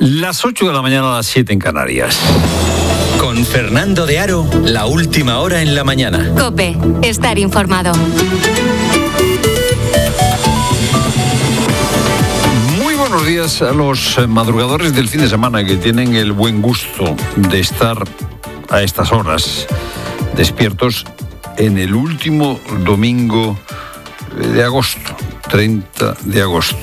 Las 8 de la mañana a las 7 en Canarias. Con Fernando de Aro, la última hora en la mañana. COPE, estar informado. Muy buenos días a los madrugadores del fin de semana que tienen el buen gusto de estar a estas horas despiertos en el último domingo de agosto, 30 de agosto.